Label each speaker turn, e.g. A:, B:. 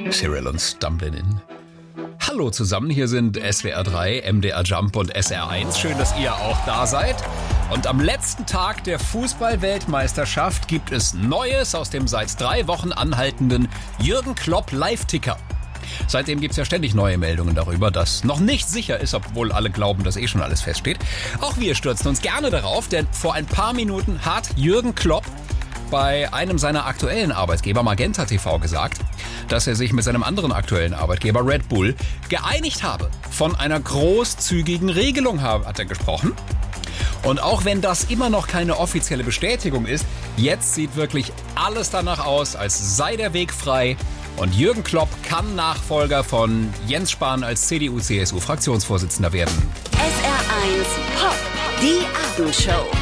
A: Cyril und Stumblin' In. Hallo zusammen, hier sind SWR 3, MDR Jump und SR1. Schön, dass ihr auch da seid. Und am letzten Tag der Fußball-Weltmeisterschaft gibt es Neues aus dem seit 3 Wochen anhaltenden Jürgen Klopp Live-Ticker. Seitdem gibt es ja ständig neue Meldungen darüber, dass noch nicht sicher ist, obwohl alle glauben, dass schon alles feststeht. Auch wir stürzen uns gerne darauf, denn vor ein paar Minuten hat Jürgen Klopp bei einem seiner aktuellen Arbeitgeber Magenta TV gesagt, dass er sich mit seinem anderen aktuellen Arbeitgeber Red Bull geeinigt habe. Von einer großzügigen Regelung hat er gesprochen. Und auch wenn das immer noch keine offizielle Bestätigung ist, jetzt sieht wirklich alles danach aus, als sei der Weg frei. Und Jürgen Klopp kann Nachfolger von Jens Spahn als CDU-CSU-Fraktionsvorsitzender werden.
B: SR1 Pop, die Abendshow.